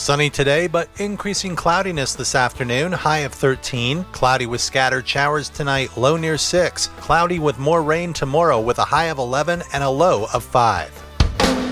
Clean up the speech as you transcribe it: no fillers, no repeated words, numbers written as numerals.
Sunny today, but increasing cloudiness this afternoon, high of 13. Cloudy with scattered showers tonight, low near 6. Cloudy with more rain tomorrow with a high of 11 and a low of 5.